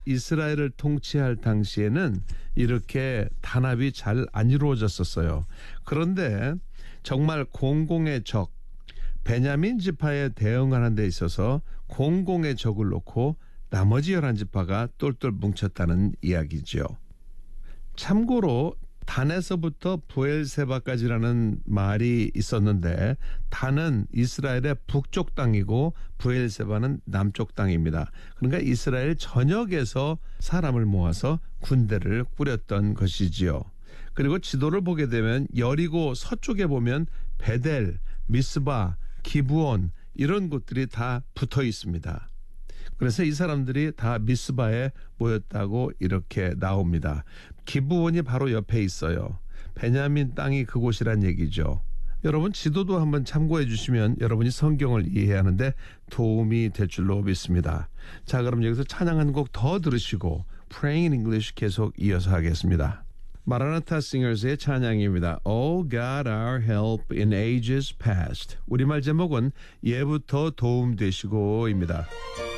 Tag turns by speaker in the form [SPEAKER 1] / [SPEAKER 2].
[SPEAKER 1] 이스라엘을 통치할 당시에는 이렇게 단합이 잘 안 이루어졌었어요. 그런데 정말 공공의 적, 베냐민 지파에 대응하는 데 있어서 공공의 적을 놓고 나머지 11지파가 똘똘 뭉쳤다는 이야기죠. 참고로 단에서부터 부엘세바까지라는 말이 있었는데 단은 이스라엘의 북쪽 땅이고 부엘세바는 남쪽 땅입니다. 그러니까 이스라엘 전역에서 사람을 모아서 군대를 꾸렸던 것이지요. 그리고 지도를 보게 되면 여리고 서쪽에 보면 베델, 미스바, 기브온 이런 곳들이 다 붙어 있습니다. 그래서 이 사람들이 다 미스바에 모였다고 이렇게 나옵니다. 기브온이 바로 옆에 있어요. 베냐민 땅이 그곳이란 얘기죠. 여러분 지도도 한번 참고해 주시면 여러분이 성경을 이해하는데 도움이 될 줄로 믿습니다. 자, 그럼 여기서 찬양 한 곡 더 들으시고 Praying in English 계속 이어서 하겠습니다. 마라나타 싱어스의 찬양입니다. Oh God our help in ages past. 우리말 제목은 예부터 도움 되시고입니다.